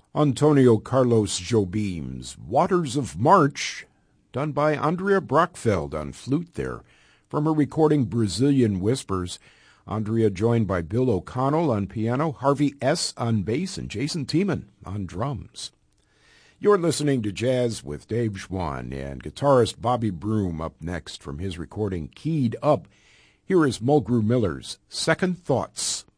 Antonio Carlos Jobim's Waters of March, done by Andrea Brockfeld on flute there, from her recording Brazilian Whispers. Andrea joined by Bill O'Connell on piano, Harvey S. on bass, and Jason Tiemann on drums. You're listening to Jazz with Dave Schwann, and guitarist Bobby Broom up next from his recording Keyed Up. Here is Mulgrew Miller's Second Thoughts.